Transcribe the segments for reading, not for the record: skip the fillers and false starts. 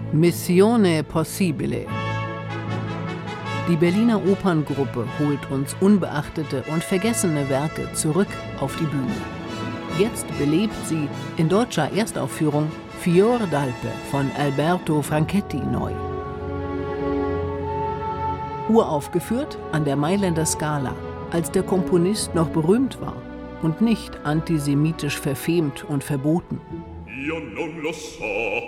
Missione Possibile. Die Berliner Operngruppe holt uns unbeachtete und vergessene Werke zurück auf die Bühne. Jetzt belebt sie in deutscher Erstaufführung Fior d'Alpe von Alberto Franchetti neu. Uraufgeführt an der Mailänder Scala, als der Komponist noch berühmt war und nicht antisemitisch verfemt und verboten. Io non lo so.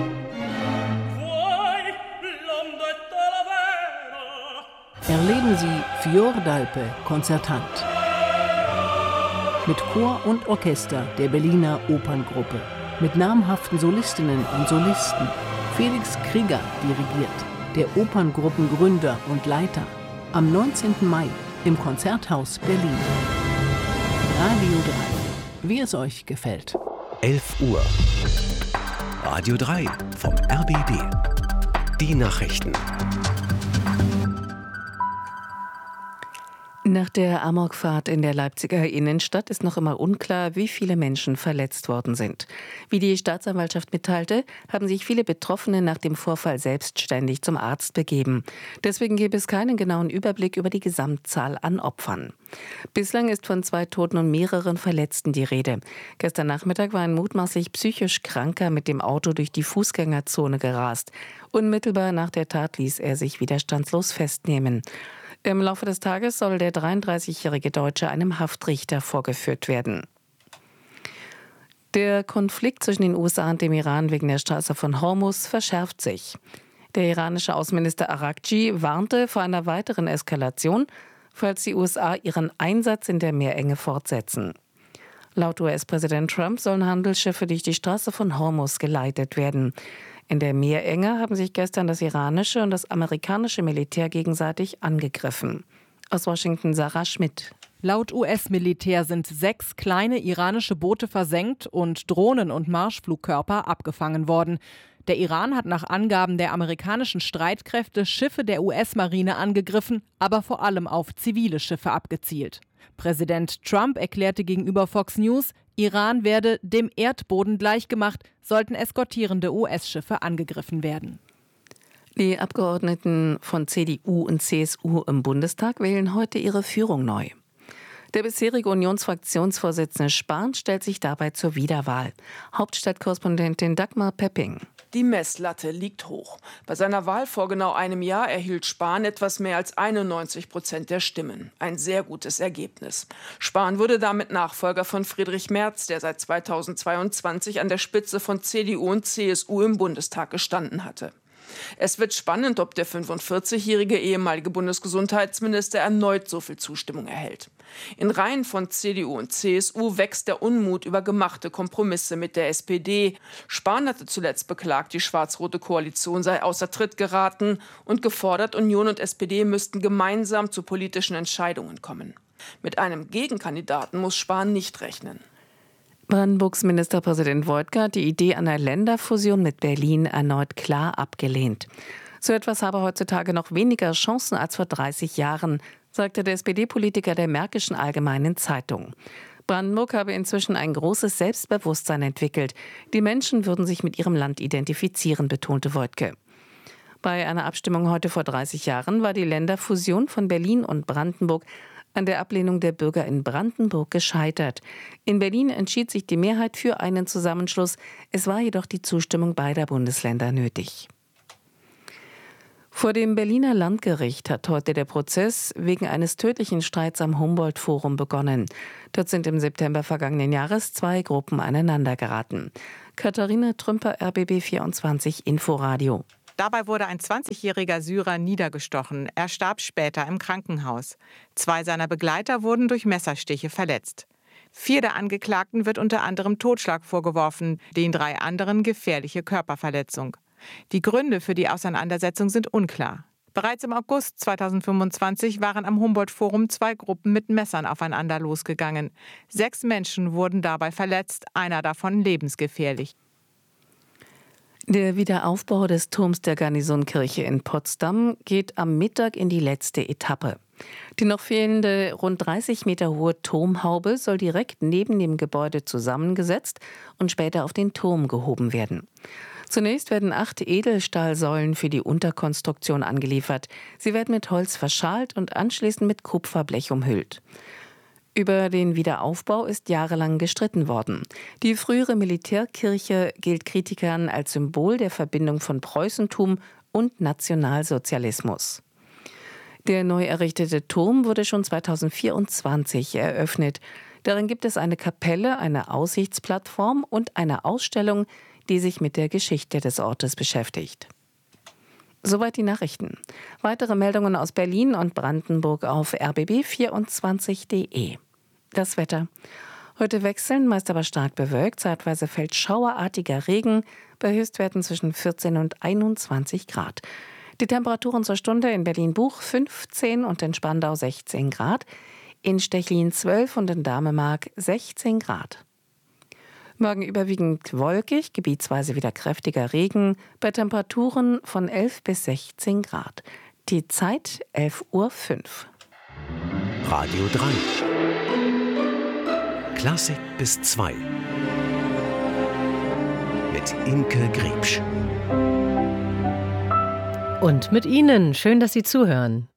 Erleben Sie Fior d'Alpe konzertant. Mit Chor und Orchester der Berliner Operngruppe. Mit namhaften Solistinnen und Solisten. Felix Krieger dirigiert, der Operngruppengründer und Leiter. Am 19. Mai im Konzerthaus Berlin. Radio 3, wie es euch gefällt. 11 Uhr. Radio 3 vom RBB. Die Nachrichten. Nach der Amokfahrt in der Leipziger Innenstadt ist noch immer unklar, wie viele Menschen verletzt worden sind. Wie die Staatsanwaltschaft mitteilte, haben sich viele Betroffene nach dem Vorfall selbstständig zum Arzt begeben. Deswegen gäbe es keinen genauen Überblick über die Gesamtzahl an Opfern. Bislang ist von 2 Toten und mehreren Verletzten die Rede. Gestern Nachmittag war ein mutmaßlich psychisch Kranker mit dem Auto durch die Fußgängerzone gerast. Unmittelbar nach der Tat ließ er sich widerstandslos festnehmen. Im Laufe des Tages soll der 33-jährige Deutsche einem Haftrichter vorgeführt werden. Der Konflikt zwischen den USA und dem Iran wegen der Straße von Hormuz verschärft sich. Der iranische Außenminister Araghchi warnte vor einer weiteren Eskalation, falls die USA ihren Einsatz in der Meerenge fortsetzen. Laut US-Präsident Trump sollen Handelsschiffe durch die Straße von Hormuz geleitet werden. In der Meerenge haben sich gestern das iranische und das amerikanische Militär gegenseitig angegriffen. Aus Washington Sarah Schmidt. Laut US-Militär sind 6 kleine iranische Boote versenkt und Drohnen und Marschflugkörper abgefangen worden. Der Iran hat nach Angaben der amerikanischen Streitkräfte Schiffe der US-Marine angegriffen, aber vor allem auf zivile Schiffe abgezielt. Präsident Trump erklärte gegenüber Fox News, Iran werde dem Erdboden gleichgemacht, sollten eskortierende US-Schiffe angegriffen werden. Die Abgeordneten von CDU und CSU im Bundestag wählen heute ihre Führung neu. Der bisherige Unionsfraktionsvorsitzende Spahn stellt sich dabei zur Wiederwahl. Hauptstadtkorrespondentin Dagmar Pepping. Die Messlatte liegt hoch. Bei seiner Wahl vor genau einem Jahr erhielt Spahn etwas mehr als 91% der Stimmen. Ein sehr gutes Ergebnis. Spahn wurde damit Nachfolger von Friedrich Merz, der seit 2022 an der Spitze von CDU und CSU im Bundestag gestanden hatte. Es wird spannend, ob der 45-jährige ehemalige Bundesgesundheitsminister erneut so viel Zustimmung erhält. In Reihen von CDU und CSU wächst der Unmut über gemachte Kompromisse mit der SPD. Spahn hatte zuletzt beklagt, die schwarz-rote Koalition sei außer Tritt geraten und gefordert, Union und SPD müssten gemeinsam zu politischen Entscheidungen kommen. Mit einem Gegenkandidaten muss Spahn nicht rechnen. Brandenburgs Ministerpräsident Woidke hat die Idee einer Länderfusion mit Berlin erneut klar abgelehnt. So etwas habe heutzutage noch weniger Chancen als vor 30 Jahren, sagte der SPD-Politiker der Märkischen Allgemeinen Zeitung. Brandenburg habe inzwischen ein großes Selbstbewusstsein entwickelt. Die Menschen würden sich mit ihrem Land identifizieren, betonte Woidke. Bei einer Abstimmung heute vor 30 Jahren war die Länderfusion von Berlin und Brandenburg an der Ablehnung der Bürger in Brandenburg gescheitert. In Berlin entschied sich die Mehrheit für einen Zusammenschluss. Es war jedoch die Zustimmung beider Bundesländer nötig. Vor dem Berliner Landgericht hat heute der Prozess wegen eines tödlichen Streits am Humboldt-Forum begonnen. Dort sind im September vergangenen Jahres 2 Gruppen aneinandergeraten. Katharina Trümper, RBB 24 Inforadio. Dabei wurde ein 20-jähriger Syrer niedergestochen. Er starb später im Krankenhaus. 2 seiner Begleiter wurden durch Messerstiche verletzt. 4 der Angeklagten wird unter anderem Totschlag vorgeworfen, den 3 anderen gefährliche Körperverletzung. Die Gründe für die Auseinandersetzung sind unklar. Bereits im August 2025 waren am Humboldt-Forum 2 Gruppen mit Messern aufeinander losgegangen. 6 Menschen wurden dabei verletzt, einer davon lebensgefährlich. Der Wiederaufbau des Turms der Garnisonkirche in Potsdam geht am Mittag in die letzte Etappe. Die noch fehlende rund 30 Meter hohe Turmhaube soll direkt neben dem Gebäude zusammengesetzt und später auf den Turm gehoben werden. Zunächst werden 8 Edelstahlsäulen für die Unterkonstruktion angeliefert. Sie werden mit Holz verschalt und anschließend mit Kupferblech umhüllt. Über den Wiederaufbau ist jahrelang gestritten worden. Die frühere Militärkirche gilt Kritikern als Symbol der Verbindung von Preußentum und Nationalsozialismus. Der neu errichtete Turm wurde schon 2024 eröffnet. Darin gibt es eine Kapelle, eine Aussichtsplattform und eine Ausstellung, die sich mit der Geschichte des Ortes beschäftigt. Soweit die Nachrichten. Weitere Meldungen aus Berlin und Brandenburg auf rbb24.de. Das Wetter. Heute wechseln, meist aber stark bewölkt. Zeitweise fällt schauerartiger Regen bei Höchstwerten zwischen 14 und 21 Grad. Die Temperaturen zur Stunde in Berlin-Buch 15 und in Spandau 16 Grad. In Stechlin 12 und in Damemark 16 Grad. Morgen überwiegend wolkig, gebietsweise wieder kräftiger Regen, bei Temperaturen von 11 bis 16 Grad. Die Zeit 11:05 Uhr. Radio 3. Klassik bis 2. Mit Imke Griebsch. Und mit Ihnen. Schön, dass Sie zuhören.